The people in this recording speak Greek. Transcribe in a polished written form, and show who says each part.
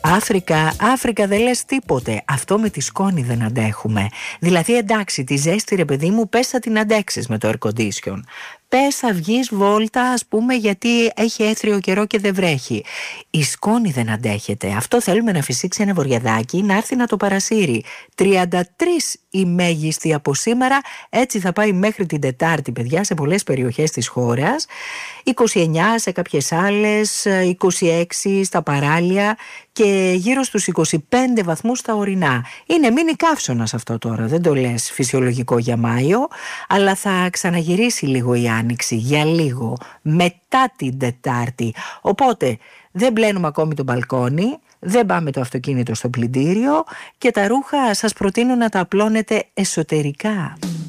Speaker 1: Αφρικα δεν λες τίποτε. Αυτό με τη σκόνη δεν αντέχουμε. Δηλαδή εντάξει, τη ζέστη ρε παιδί μου, πες θα την αντέξεις με το air condition. Πες θα βγεις βόλτα, ας πούμε, γιατί έχει έθριο καιρό και δεν βρέχει. Η σκόνη δεν αντέχεται. Αυτό θέλουμε να φυσήξει ένα βοριαδάκι, να έρθει να το παρασύρει. 33 η μέγιστη από σήμερα, έτσι θα πάει μέχρι την Τετάρτη, παιδιά, σε πολλές περιοχές της χώρας. 29 σε κάποιες άλλες, 26 στα παράλια και γύρω στους 25 βαθμούς στα ορεινά. Είναι μίνι καύσωνας αυτό τώρα, δεν το λες φυσιολογικό για Μάιο, αλλά θα ξαναγυρίσει λίγο η άνοιξη, για λίγο, μετά την Τετάρτη. Οπότε δεν μπλένουμε ακόμη το μπαλκόνι, δεν πάμε το αυτοκίνητο στο πλυντήριο και τα ρούχα σας προτείνω να τα απλώνετε εσωτερικά.